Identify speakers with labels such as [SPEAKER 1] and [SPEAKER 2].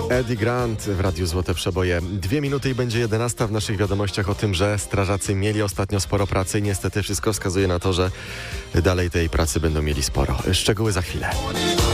[SPEAKER 1] Eddie Grant w Radiu Złote Przeboje. 2 minuty i będzie 11 w naszych wiadomościach o tym, że strażacy mieli ostatnio sporo pracy i niestety wszystko wskazuje na to, że dalej tej pracy będą mieli sporo. Szczegóły za chwilę.